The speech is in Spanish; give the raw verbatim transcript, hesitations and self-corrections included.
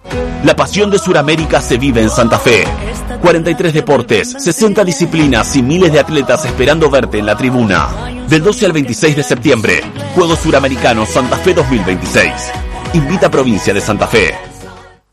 La pasión de Sudamérica se vive en Santa Fe. cuarenta y tres deportes, sesenta disciplinas y miles de atletas esperando verte en la tribuna. Del doce al veintiséis de septiembre, Juegos Suramericanos Santa Fe dos mil veintiséis. Invita a Provincia de Santa Fe.